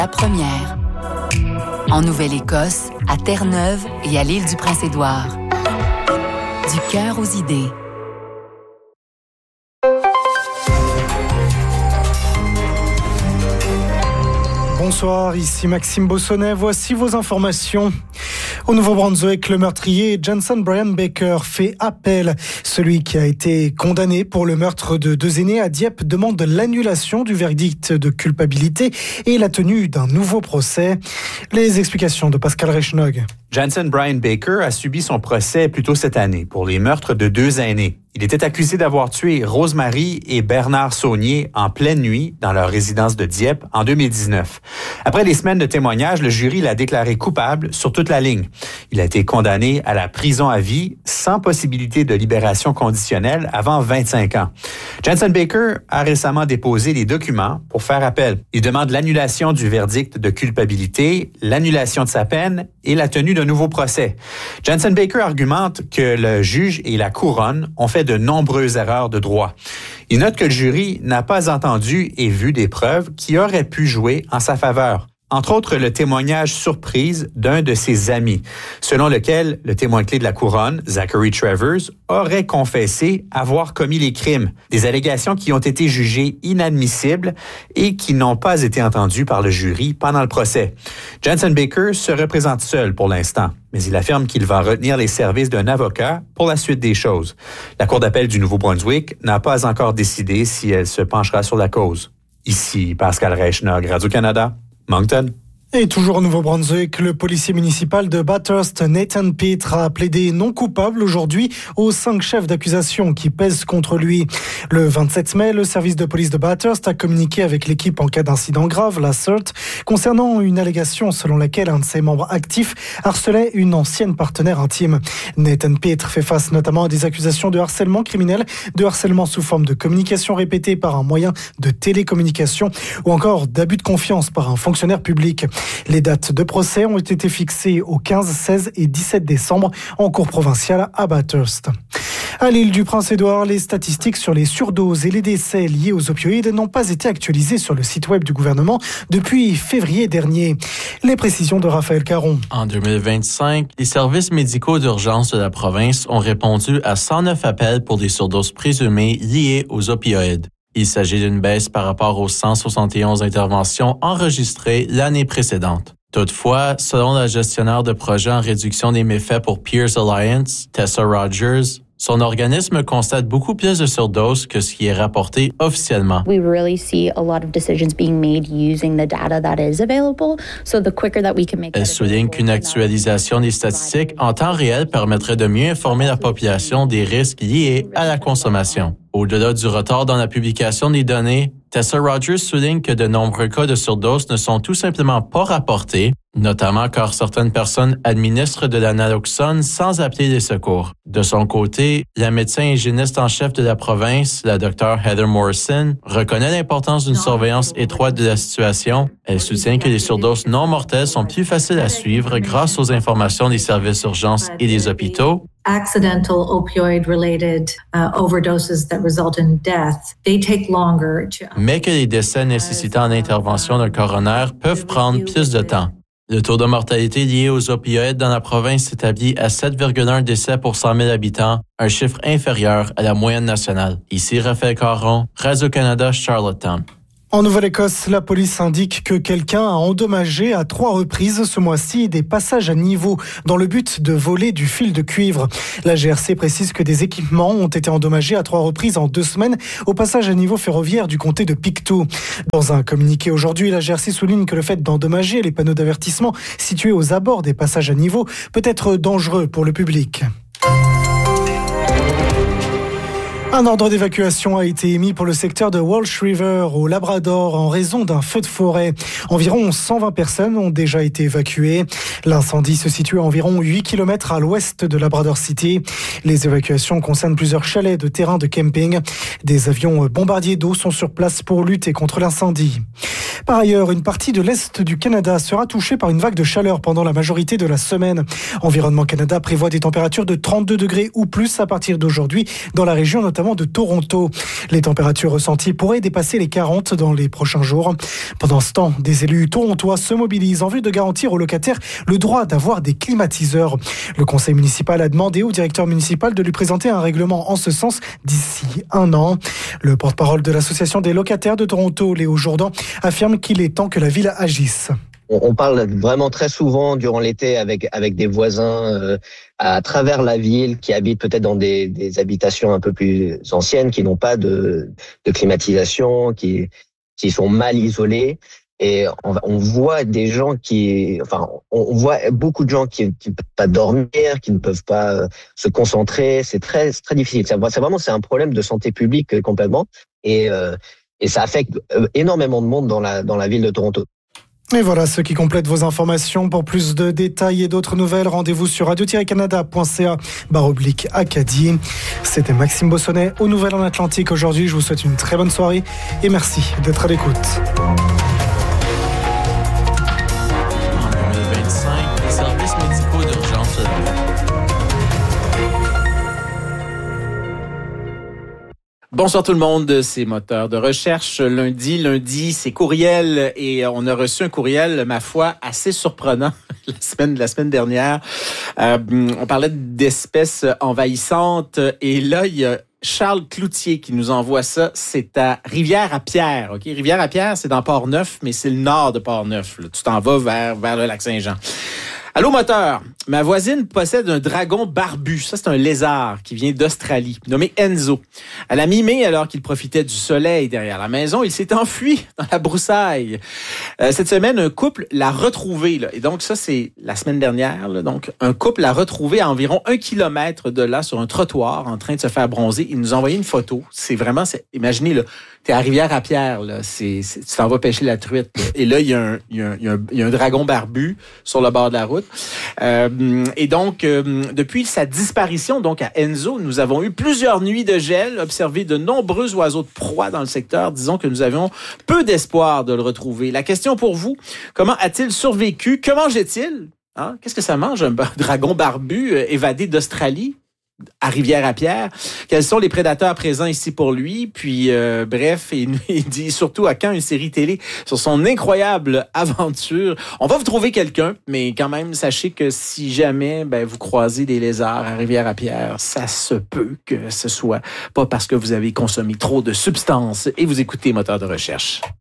La première. En Nouvelle-Écosse, à Terre-Neuve et à l'île du Prince-Édouard. Du cœur aux idées. Bonsoir, ici Maxime Bossonnet. Voici vos informations. Au Nouveau-Brunswick, le meurtrier Jensen Brian Baker fait appel. Celui qui a été condamné pour le meurtre de 2 aînés à Dieppe demande l'annulation du verdict de culpabilité et la tenue d'un nouveau procès. Les explications de Pascal Reichnog. Jensen Brian Baker a subi son procès plus tôt cette année pour les meurtres de 2 aînés. Il était accusé d'avoir tué Rosemary et Bernard Saunier en pleine nuit dans leur résidence de Dieppe en 2019. Après des semaines de témoignages, le jury l'a déclaré coupable sur toute la ligne. Il a été condamné à la prison à vie sans possibilité de libération conditionnelle avant 25 ans. Jensen Baker a récemment déposé des documents pour faire appel. Il demande l'annulation du verdict de culpabilité, l'annulation de sa peine et la tenue d'un nouveau procès. Jensen Baker argumente que le juge et la couronne ont fait de nombreuses erreurs de droit. Il note que le jury n'a pas entendu et vu des preuves qui auraient pu jouer en sa faveur. Entre autres, le témoignage surprise d'un de ses amis, selon lequel le témoin clé de la couronne, Zachary Travers, aurait confessé avoir commis les crimes. Des allégations qui ont été jugées inadmissibles et qui n'ont pas été entendues par le jury pendant le procès. Jensen Baker se représente seul pour l'instant, mais il affirme qu'il va retenir les services d'un avocat pour la suite des choses. La Cour d'appel du Nouveau-Brunswick n'a pas encore décidé si elle se penchera sur la cause. Ici, Pascal Reichnog, Radio-Canada. Moncton. Et toujours au Nouveau-Brunswick, le policier municipal de Bathurst, Nathan Petre, a plaidé non coupable aujourd'hui aux 5 chefs d'accusation qui pèsent contre lui. Le 27 mai, le service de police de Bathurst a communiqué avec l'équipe en cas d'incident grave, la CERT, concernant une allégation selon laquelle un de ses membres actifs harcelait une ancienne partenaire intime. Nathan Petre fait face notamment à des accusations de harcèlement criminel, de harcèlement sous forme de communication répétée par un moyen de télécommunication ou encore d'abus de confiance par un fonctionnaire public. Les dates de procès ont été fixées au 15, 16 et 17 décembre en cour provinciale à Bathurst. À l'île du Prince-Édouard, les statistiques sur les surdoses et les décès liés aux opioïdes n'ont pas été actualisées sur le site web du gouvernement depuis février dernier. Les précisions de Raphaël Caron. En 2025, les services médicaux d'urgence de la province ont répondu à 109 appels pour des surdoses présumées liées aux opioïdes. Il s'agit d'une baisse par rapport aux 171 interventions enregistrées l'année précédente. Toutefois, selon la gestionnaire de projet en réduction des méfaits pour Peers Alliance, Tessa Rogers, son organisme constate beaucoup plus de surdoses que ce qui est rapporté officiellement. We really see a lot of decisions being made using the data that is available, so the quicker that we can make. Elle souligne qu'une actualisation des statistiques en temps réel permettrait de mieux informer la population des risques liés à la consommation. Au-delà du retard dans la publication des données, Tessa Rogers souligne que de nombreux cas de surdose ne sont tout simplement pas rapportés, notamment car certaines personnes administrent de la naloxone sans appeler les secours. De son côté, la médecin hygiéniste en chef de la province, la Dr Heather Morrison, reconnaît l'importance d'une surveillance étroite de la situation. Elle soutient que les surdoses non mortelles sont plus faciles à suivre grâce aux informations des services d'urgence et des hôpitaux. Accidental opioid-related overdoses that result in death, they take longer to... Mais que les décès nécessitant l'intervention d'un coroner peuvent prendre plus de temps. Le taux de mortalité lié aux opioïdes dans la province s'établit à 7,1 décès pour 100 000 habitants, un chiffre inférieur à la moyenne nationale. Ici Raphaël Caron, Radio-Canada, Charlottetown. En Nouvelle-Écosse, la police indique que quelqu'un a endommagé à 3 reprises ce mois-ci des passages à niveau dans le but de voler du fil de cuivre. La GRC précise que des équipements ont été endommagés à 3 reprises en 2 semaines au passage à niveau ferroviaire du comté de Pictou. Dans un communiqué aujourd'hui, la GRC souligne que le fait d'endommager les panneaux d'avertissement situés aux abords des passages à niveau peut être dangereux pour le public. Un ordre d'évacuation a été émis pour le secteur de Walsh River au Labrador en raison d'un feu de forêt. Environ 120 personnes ont déjà été évacuées. L'incendie se situe à environ 8 km à l'ouest de Labrador City. Les évacuations concernent plusieurs chalets de terrain de camping. Des avions bombardiers d'eau sont sur place pour lutter contre l'incendie. Par ailleurs, une partie de l'Est du Canada sera touchée par une vague de chaleur pendant la majorité de la semaine. Environnement Canada prévoit des températures de 32 degrés ou plus à partir d'aujourd'hui dans la région, notamment loin de Toronto. Les températures ressenties pourraient dépasser les 40 dans les prochains jours. Pendant ce temps, des élus torontois se mobilisent en vue de garantir aux locataires le droit d'avoir des climatiseurs. Le conseil municipal a demandé au directeur municipal de lui présenter un règlement en ce sens d'ici 1 an. Le porte-parole de l'association des locataires de Toronto, Léo Jourdan, affirme qu'il est temps que la ville agisse. On parle vraiment très souvent durant l'été avec des voisins à travers la ville qui habitent peut-être dans des habitations un peu plus anciennes, qui n'ont pas de climatisation, qui sont mal isolés. Et on voit des gens on voit beaucoup de gens qui ne peuvent pas dormir, qui ne peuvent pas se concentrer. C'est très difficile. C'est un problème de santé publique complètement. Et ça affecte énormément de monde dans la ville de Toronto. Et voilà ce qui complète vos informations. Pour plus de détails et d'autres nouvelles, rendez-vous sur radio-canada.ca/Acadie. C'était Maxime Bossonnet aux Nouvelles en Atlantique aujourd'hui. Je vous souhaite une très bonne soirée et merci d'être à l'écoute. En 2025, les services médicaux d'urgence. Bonsoir tout le monde, c'est Moteur de recherche. Lundi, c'est courriel et on a reçu un courriel, ma foi, assez surprenant la semaine dernière. On parlait d'espèces envahissantes et là, il y a Charles Cloutier qui nous envoie ça. C'est à Rivière-à-Pierre. OK? Rivière-à-Pierre, c'est dans Port-Neuf, mais c'est le nord de Port-Neuf. Là. Tu t'en vas vers le lac Saint-Jean. Allô, Moteur. Ma voisine possède un dragon barbu. Ça, c'est un lézard qui vient d'Australie, nommé Enzo. À la mi-mai, alors qu'il profitait du soleil derrière la maison, il s'est enfui dans la broussaille. Cette semaine, un couple l'a retrouvé. Là. Et donc, ça, c'est la semaine dernière. Là. Donc, un couple l'a retrouvé à environ 1 kilomètre de là, sur un trottoir, en train de se faire bronzer. Il nous a envoyé une photo. Imaginez, là, t'es à Rivière-à-Pierre, là. Tu t'en vas pêcher la truite. Là. Et là, il y a un dragon barbu sur le bord de la route. Et donc, depuis sa disparition, donc à Enzo, nous avons eu plusieurs nuits de gel, observé de nombreux oiseaux de proie dans le secteur. Disons que nous avions peu d'espoir de le retrouver. La question pour vous, comment a-t-il survécu? Que mangeait-il? Hein? Qu'est-ce que ça mange, un dragon barbu évadé d'Australie? À Rivière-à-Pierre. Quels sont les prédateurs présents ici pour lui? Puis, bref, il dit surtout à quand une série télé sur son incroyable aventure. On va vous trouver quelqu'un, mais quand même, sachez que si jamais vous croisez des lézards à Rivière-à-Pierre, ça se peut que ce soit pas parce que vous avez consommé trop de substances et vous écoutez Moteur de recherche.